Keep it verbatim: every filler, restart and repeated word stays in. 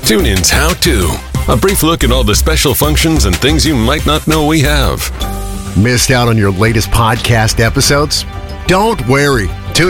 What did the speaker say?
TuneIn's How To. A brief look at all the special functions and things you might not know we have. Missed out on your latest podcast episodes? Don't worry.